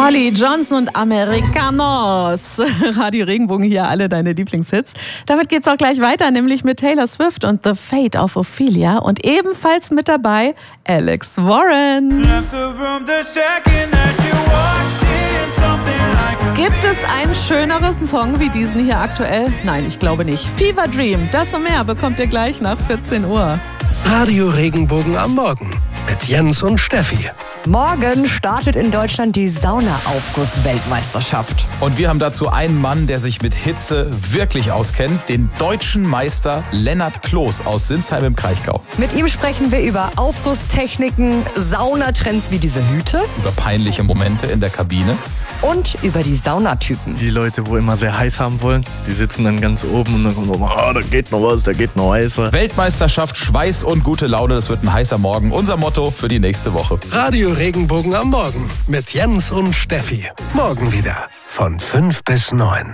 Holly Johnson und Americanos. Radio Regenbogen, hier alle deine Lieblingshits. Damit geht's auch gleich weiter, nämlich mit Taylor Swift und The Fate of Ophelia. Und ebenfalls mit dabei Alex Warren. Gibt es einen schöneren Song wie diesen hier aktuell? Nein, ich glaube nicht. Fever Dream, das und mehr bekommt ihr gleich nach 14 Uhr. Radio Regenbogen am Morgen mit Jens und Steffi. Morgen startet in Deutschland die Saunaaufguss-Weltmeisterschaft. Und wir haben dazu einen Mann, der sich mit Hitze wirklich auskennt, den deutschen Meister Lennart Kloß aus Sinsheim im Kraichgau. Mit ihm sprechen wir über Aufgusstechniken, Saunatrends wie diese Hüte. Über peinliche Momente in der Kabine. Und über die Saunatypen. Die Leute, wo immer sehr heiß haben wollen, die sitzen dann ganz oben und dann kommt so, da geht noch was, da geht noch heißer. Weltmeisterschaft, Schweiß und gute Laune, das wird ein heißer Morgen. Unser Motto für die nächste Woche. Radio Regenbogen am Morgen mit Jens und Steffi. Morgen wieder von 5 bis 9.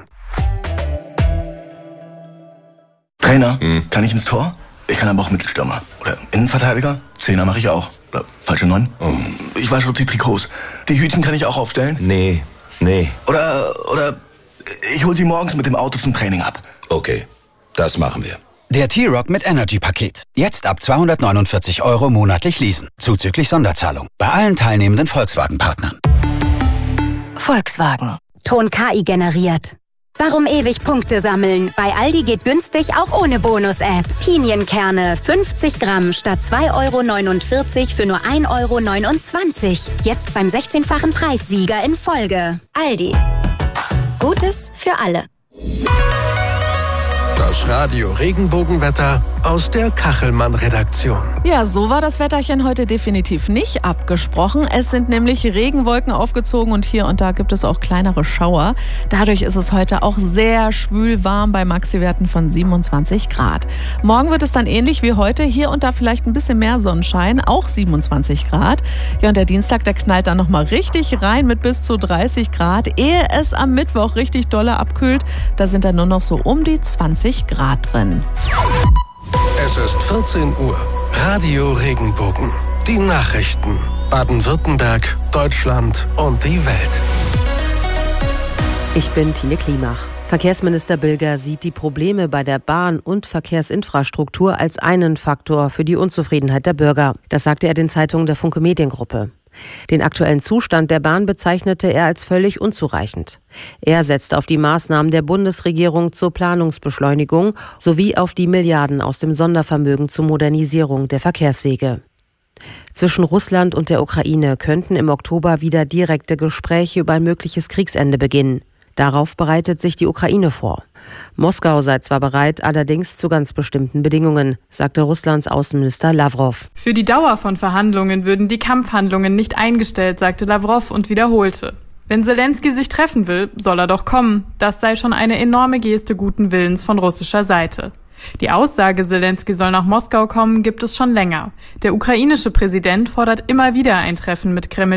Trainer, kann ich ins Tor? Ich kann aber auch Mittelstürmer. Oder Innenverteidiger? Zehner mache ich auch. Oder falsche 9? Ich wasche die Trikots. Die Hütchen kann ich auch aufstellen? Nee. Oder ich hol sie morgens mit dem Auto zum Training ab. Okay, das machen wir. Der T-Rock mit Energy-Paket. Jetzt ab 249 € monatlich leasen. Zuzüglich Sonderzahlung. Bei allen teilnehmenden Volkswagen-Partnern. Volkswagen. Ton KI generiert. Warum ewig Punkte sammeln? Bei Aldi geht günstig auch ohne Bonus-App. Pinienkerne 50 Gramm statt 2,49 € für nur 1,29 €. Jetzt beim 16-fachen Preissieger in Folge. Aldi. Gutes für alle. Das Radio Regenbogenwetter aus der Kachelmann-Redaktion. Ja, so war das Wetterchen heute definitiv nicht abgesprochen. Es sind nämlich Regenwolken aufgezogen und hier und da gibt es auch kleinere Schauer. Dadurch ist es heute auch sehr schwül warm bei Maxiwerten von 27 Grad. Morgen wird es dann ähnlich wie heute. Hier und da vielleicht ein bisschen mehr Sonnenschein, auch 27 Grad. Ja, und der Dienstag, der knallt dann nochmal richtig rein mit bis zu 30 Grad. Ehe es am Mittwoch richtig dolle abkühlt, da sind dann nur noch so um die 20 Grad drin. Es ist 14 Uhr. Radio Regenbogen. Die Nachrichten. Baden-Württemberg, Deutschland und die Welt. Ich bin Tine Klimach. Verkehrsminister Bilger sieht die Probleme bei der Bahn- und Verkehrsinfrastruktur als einen Faktor für die Unzufriedenheit der Bürger. Das sagte er den Zeitungen der Funke Mediengruppe. Den aktuellen Zustand der Bahn bezeichnete er als völlig unzureichend. Er setzt auf die Maßnahmen der Bundesregierung zur Planungsbeschleunigung sowie auf die Milliarden aus dem Sondervermögen zur Modernisierung der Verkehrswege. Zwischen Russland und der Ukraine könnten im Oktober wieder direkte Gespräche über ein mögliches Kriegsende beginnen. Darauf bereitet sich die Ukraine vor. Moskau sei zwar bereit, allerdings zu ganz bestimmten Bedingungen, sagte Russlands Außenminister Lavrov. Für die Dauer von Verhandlungen würden die Kampfhandlungen nicht eingestellt, sagte Lavrov und wiederholte. Wenn Selensky sich treffen will, soll er doch kommen. Das sei schon eine enorme Geste guten Willens von russischer Seite. Die Aussage, Selensky soll nach Moskau kommen, gibt es schon länger. Der ukrainische Präsident fordert immer wieder ein Treffen mit